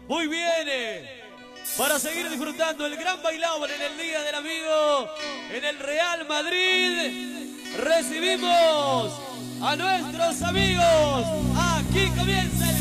Muy bien. Para seguir disfrutando el gran bailable en el Día del Amigo en el Real Madrid, recibimos a nuestros amigos. Aquí comienza el